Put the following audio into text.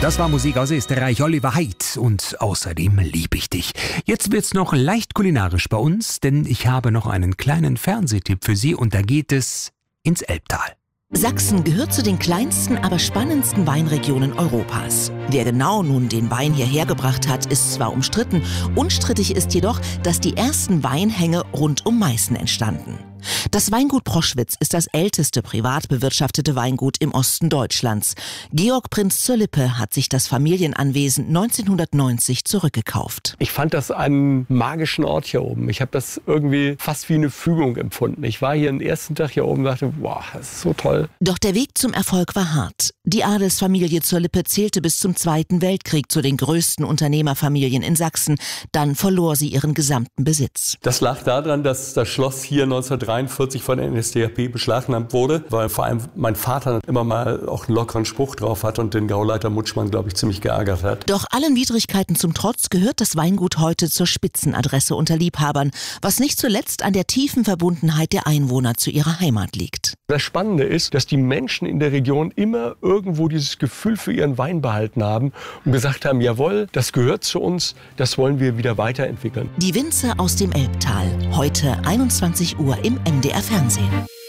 Das war Musik aus Österreich, Oliver Haidt und Außerdem lieb ich dich. Jetzt wird's noch leicht kulinarisch bei uns, denn ich habe noch einen kleinen Fernsehtipp für Sie und da geht es ins Elbtal. Sachsen gehört zu den kleinsten, aber spannendsten Weinregionen Europas. Wer genau nun den Wein hierher gebracht hat, ist zwar umstritten. Unstrittig ist jedoch, dass die ersten Weinhänge rund um Meißen entstanden. Das Weingut Proschwitz ist das älteste privat bewirtschaftete Weingut im Osten Deutschlands. Georg Prinz zur Lippe hat sich das Familienanwesen 1990 zurückgekauft. Ich fand das einen magischen Ort hier oben. Ich habe das irgendwie fast wie eine Fügung empfunden. Ich war hier den ersten Tag hier oben und dachte, wow, das ist so toll. Doch der Weg zum Erfolg war hart. Die Adelsfamilie zur Lippe zählte bis zum Zweiten Weltkrieg zu den größten Unternehmerfamilien in Sachsen. Dann verlor sie ihren gesamten Besitz. Das lag daran, dass das Schloss hier 1943 von der NSDAP beschlagnahmt wurde, weil vor allem mein Vater immer mal auch einen lockeren Spruch drauf hat und den Gauleiter Mutschmann, glaube ich, ziemlich geärgert hat. Doch allen Widrigkeiten zum Trotz gehört das Weingut heute zur Spitzenadresse unter Liebhabern, was nicht zuletzt an der tiefen Verbundenheit der Einwohner zu ihrer Heimat liegt. Das Spannende ist, dass die Menschen in der Region immer irgendwo dieses Gefühl für ihren Wein behalten haben und gesagt haben, jawohl, das gehört zu uns, das wollen wir wieder weiterentwickeln. Die Winzer aus dem Elbtal, heute 21 Uhr im MDR Fernsehen.